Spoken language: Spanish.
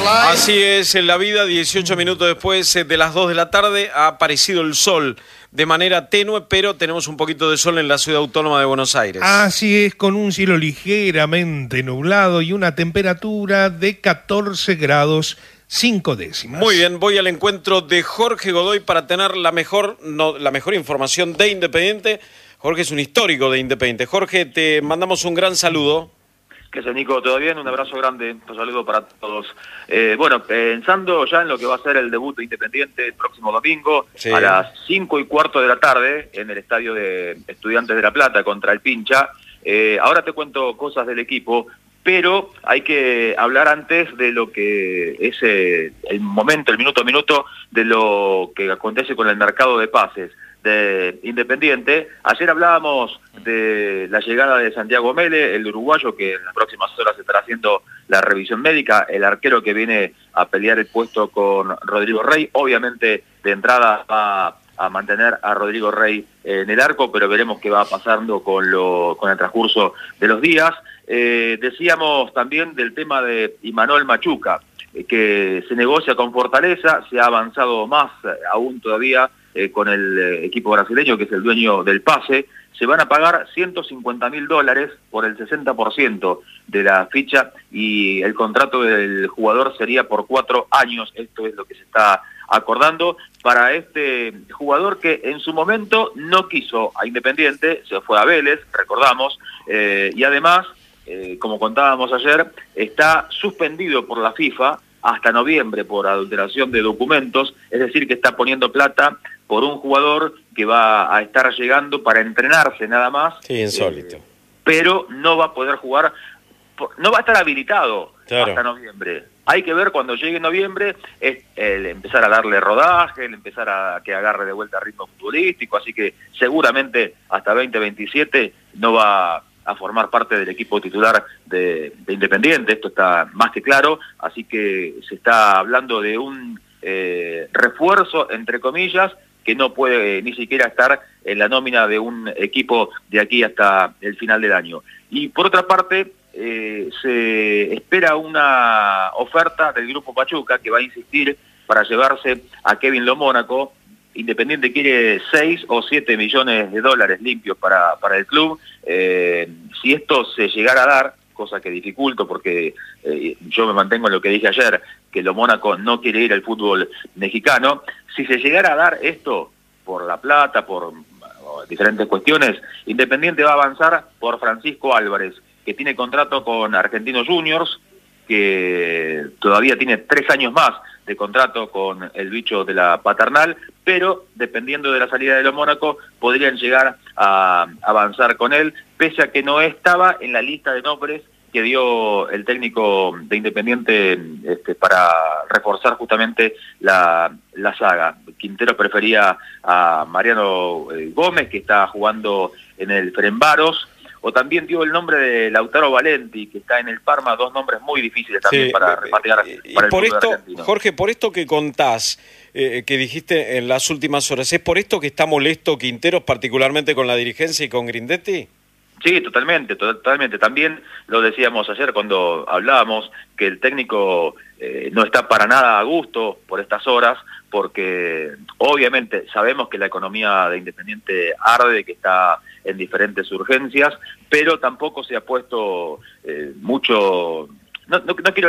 Así es, en la vida, 18 minutos después de las 2 de la tarde, ha aparecido el sol de manera tenue, pero tenemos un poquito de sol en la ciudad autónoma de Buenos Aires. Así es, con un cielo ligeramente nublado y una temperatura de 14 grados 5 décimas. Muy bien, voy al encuentro de Jorge Godoy para tener la mejor información de Independiente. Jorge es un histórico de Independiente. Jorge, te mandamos un gran saludo. ¿Qué tal, Nico? ¿Todo bien? Un abrazo grande, un saludo para todos. Bueno, pensando ya en lo que va a ser el debut de Independiente el próximo domingo, sí, a las 5:15 de la tarde, en el estadio de Estudiantes de La Plata contra el Pincha. Ahora te cuento cosas del equipo, pero hay que hablar antes de lo que es el momento, el minuto a minuto, de lo que acontece con el mercado de pases de Independiente. Ayer hablábamos de la llegada de Santiago Mele, el uruguayo que en las próximas horas estará haciendo la revisión médica, el arquero que viene a pelear el puesto con Rodrigo Rey. Obviamente de entrada va a mantener a Rodrigo Rey en el arco, pero veremos qué va pasando con el transcurso de los días. Decíamos también del tema de Imanol Machuca, que se negocia con Fortaleza, se ha avanzado más aún todavía con el equipo brasileño, que es el dueño del pase. Se van a pagar $150.000 por el 60% de la ficha, y el contrato del jugador sería por 4 años. Esto es lo que se está acordando para este jugador, que en su momento no quiso a Independiente, se fue a Vélez, recordamos, y además, como contábamos ayer, está suspendido por la FIFA hasta noviembre por adulteración de documentos, es decir, que está poniendo plata por un jugador que va a estar llegando para entrenarse nada más. Sí, insólito. Pero no va a poder jugar, no va a estar habilitado, claro, hasta noviembre. Hay que ver cuando llegue noviembre, es el empezar a darle rodaje, el empezar a que agarre de vuelta ritmo futbolístico, así que seguramente hasta 2027 no va a formar parte del equipo titular de Independiente. Esto está más que claro, así que se está hablando de un refuerzo, entre comillas, que no puede ni siquiera estar en la nómina de un equipo de aquí hasta el final del año. Y por otra parte, se espera una oferta del Grupo Pachuca, que va a insistir para llevarse a Kevin Lo Mónaco. Independiente quiere 6 o 7 millones de dólares limpios para el club. Si esto se llegara a dar, cosa que dificulto porque yo me mantengo en lo que dije ayer, que Lo Mónaco no quiere ir al fútbol mexicano. Si se llegara a dar esto por la plata, por diferentes cuestiones, Independiente va a avanzar por Francisco Álvarez, que tiene contrato con Argentinos Juniors, que todavía tiene 3 años más de contrato con el bicho de la Paternal, pero dependiendo de la salida de Lo Mónaco podrían llegar a avanzar con él, pese a que no estaba en la lista de nombres que dio el técnico de Independiente para reforzar justamente la saga. Quintero prefería a Mariano Gómez, que está jugando en el Ferencváros, o también dio el nombre de Lautaro Valenti, que está en el Parma, 2 nombres muy difíciles también, sí, para repatear para el fútbol argentino. Jorge, por esto que contás, que dijiste en las últimas horas, ¿es por esto que está molesto Quinteros, particularmente con la dirigencia y con Grindetti? Sí, totalmente. También lo decíamos ayer cuando hablábamos, que el técnico no está para nada a gusto por estas horas, porque obviamente sabemos que la economía de Independiente arde, que está en diferentes urgencias, pero tampoco se ha puesto mucho, no quiero